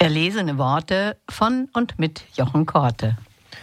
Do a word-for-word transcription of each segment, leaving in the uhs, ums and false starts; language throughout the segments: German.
Erlesene Worte von und mit Jochen Korte.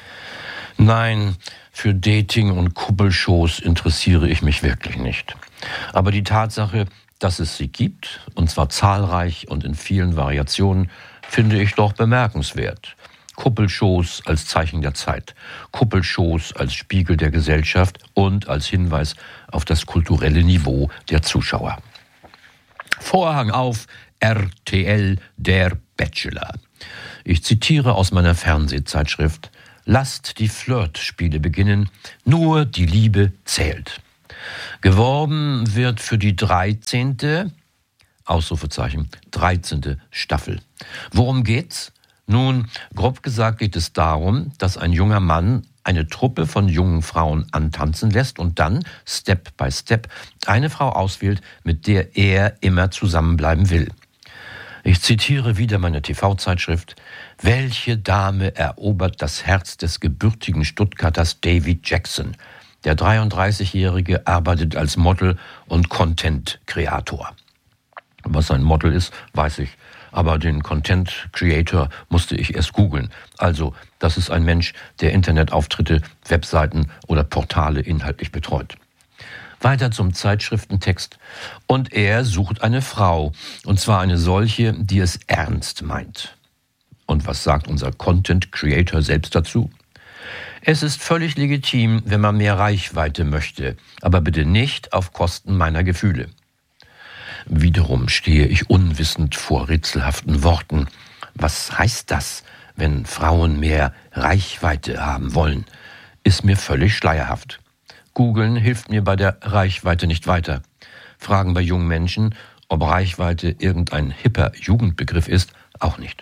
Nein, für Dating und Kuppelshows interessiere ich mich wirklich nicht. Aber die Tatsache, dass es sie gibt, und zwar zahlreich und in vielen Variationen, finde ich doch bemerkenswert. Kuppelshows als Zeichen der Zeit, Kuppelshows als Spiegel der Gesellschaft und als Hinweis auf das kulturelle Niveau der Zuschauer. Vorhang auf, R T L, der Bachelor. Ich zitiere aus meiner Fernsehzeitschrift: Lasst die Flirtspiele beginnen, nur die Liebe zählt. Geworben wird für die dreizehnte, Ausrufezeichen, dreizehnte Staffel. Worum geht's? Nun, grob gesagt geht es darum, dass ein junger Mann eine Truppe von jungen Frauen antanzen lässt und dann, Step by Step, eine Frau auswählt, mit der er immer zusammenbleiben will. Ich zitiere wieder meine T V-Zeitschrift: Welche Dame erobert das Herz des gebürtigen Stuttgarters David Jackson? Der dreiunddreißigjährige arbeitet als Model und Content-Creator. Was ein Model ist, weiß ich. Aber den Content-Creator musste ich erst googeln. Also, das ist ein Mensch, der Internetauftritte, Webseiten oder Portale inhaltlich betreut. Weiter zum Zeitschriftentext. Und er sucht eine Frau. Und zwar eine solche, die es ernst meint. Und was sagt unser Content-Creator selbst dazu? Es ist völlig legitim, wenn man mehr Reichweite möchte. Aber bitte nicht auf Kosten meiner Gefühle. Wiederum stehe ich unwissend vor rätselhaften Worten. Was heißt das, wenn Frauen mehr Reichweite haben wollen? Ist mir völlig schleierhaft. Googeln hilft mir bei der Reichweite nicht weiter. Fragen bei jungen Menschen, ob Reichweite irgendein hipper Jugendbegriff ist, auch nicht.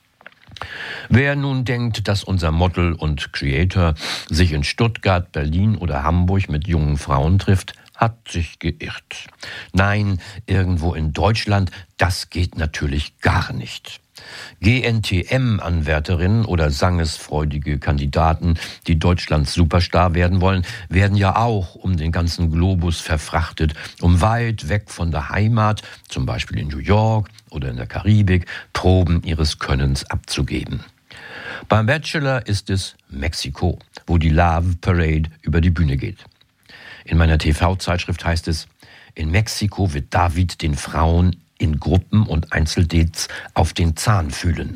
Wer nun denkt, dass unser Model und Creator sich in Stuttgart, Berlin oder Hamburg mit jungen Frauen trifft, hat sich geirrt. Nein, irgendwo in Deutschland, das geht natürlich gar nicht. G N T M-Anwärterinnen oder sangesfreudige Kandidaten, die Deutschlands Superstar werden wollen, werden ja auch um den ganzen Globus verfrachtet, um weit weg von der Heimat, zum Beispiel in New York oder in der Karibik, Proben ihres Könnens abzugeben. Beim Bachelor ist es Mexiko, wo die Love Parade über die Bühne geht. In meiner T V-Zeitschrift heißt es: In Mexiko wird David den Frauen in Gruppen und Einzeldates auf den Zahn fühlen.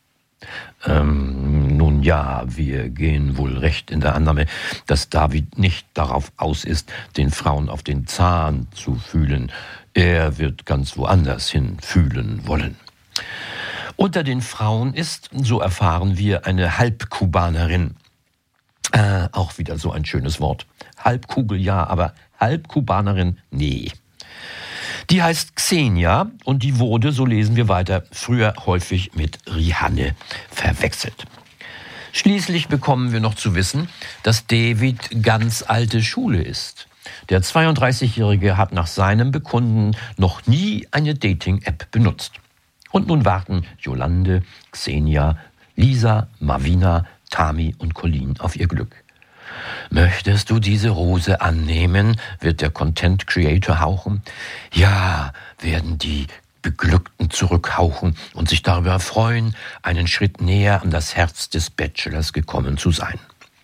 Ähm, nun ja, wir gehen wohl recht in der Annahme, dass David nicht darauf aus ist, den Frauen auf den Zahn zu fühlen. Er wird ganz woanders hin fühlen wollen. Unter den Frauen ist, so erfahren wir, eine Halbkubanerin. Äh, auch wieder so ein schönes Wort. Halbkugel ja, aber Halbkubanerin, nee. Die heißt Xenia und die wurde, so lesen wir weiter, früher häufig mit Rihanne verwechselt. Schließlich bekommen wir noch zu wissen, dass David ganz alte Schule ist. Der zweiunddreißigjährige hat nach seinem Bekunden noch nie eine Dating-App benutzt. Und nun warten Jolande, Xenia, Lisa, Marvina, Tami und Colleen auf ihr Glück. Möchtest du diese Rose annehmen, wird der Content Creator hauchen. Ja, werden die Beglückten zurückhauchen und sich darüber freuen, einen Schritt näher an das Herz des Bachelors gekommen zu sein.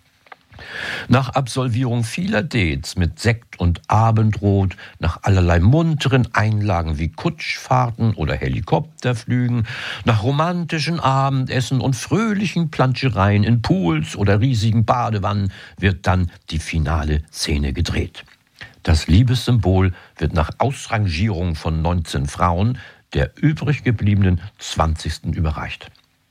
Nach Absolvierung vieler Dates mit Sekt und Abendrot, nach allerlei munteren Einlagen wie Kutschfahrten oder Helikopterflügen, nach romantischen Abendessen und fröhlichen Planschereien in Pools oder riesigen Badewannen wird dann die finale Szene gedreht. Das Liebessymbol wird nach Ausrangierung von neunzehn Frauen der übrig gebliebenen zwanzigsten überreicht.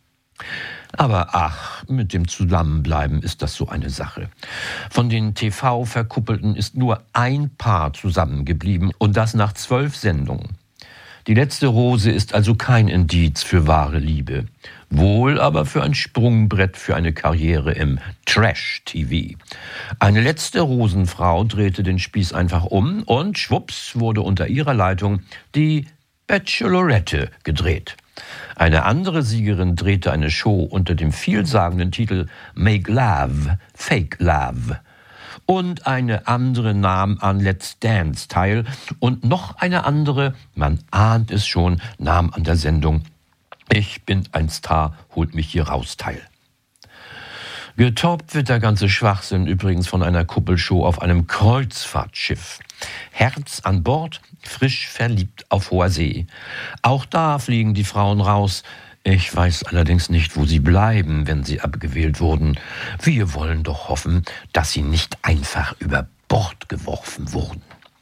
Aber ach, mit dem Zusammenbleiben ist das so eine Sache. Von den T V-Verkuppelten ist nur ein Paar zusammengeblieben und das nach zwölf Sendungen. Die letzte Rose ist also kein Indiz für wahre Liebe. Wohl aber für ein Sprungbrett für eine Karriere im Trash-T V. Eine letzte Rosenfrau drehte den Spieß einfach um und schwupps wurde unter ihrer Leitung die Bachelorette gedreht. Eine andere Siegerin drehte eine Show unter dem vielsagenden Titel Make Love, Fake Love. Und eine andere nahm an Let's Dance teil. Und noch eine andere, man ahnt es schon, nahm an der Sendung Ich bin ein Star, holt mich hier raus, Teil. Getoppt wird der ganze Schwachsinn übrigens von einer Kuppelshow auf einem Kreuzfahrtschiff. Herz an Bord, frisch verliebt auf hoher See. Auch da fliegen die Frauen raus. Ich weiß allerdings nicht, wo sie bleiben, wenn sie abgewählt wurden. Wir wollen doch hoffen, dass sie nicht einfach über Bord geworfen wurden.